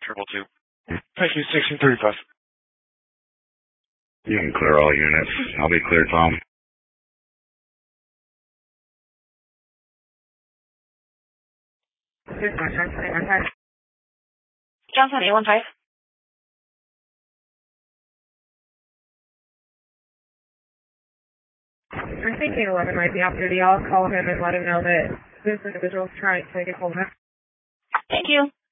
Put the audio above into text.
Triple two. Thank you, 1635. You can clear all units. I'll be clear, Tom. Johnson 815. I think 811 might be off duty. I'll call him and let him know that this individual's trying to get hold of him. Thank you.